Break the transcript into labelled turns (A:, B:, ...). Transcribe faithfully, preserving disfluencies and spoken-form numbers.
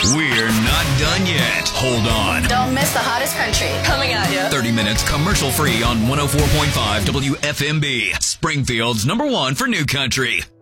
A: We're not done yet. Hold on.
B: Don't miss the hottest country. Coming at you.
A: thirty minutes commercial free on one oh four point five W F M B. Springfield's number one for new country.